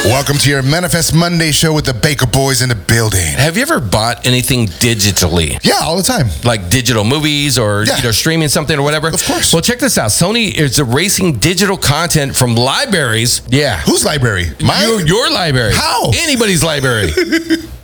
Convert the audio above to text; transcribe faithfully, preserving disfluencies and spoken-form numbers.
Welcome to your Manifest Monday show with the Baker Boys in the building. Have you ever bought anything digitally? Yeah, all the time. Like digital movies or Yeah. you know, streaming something or whatever? Of course. Well, check this out. Sony is erasing digital content from libraries. Yeah. Whose library? Mine? Your, your library. How? Anybody's library.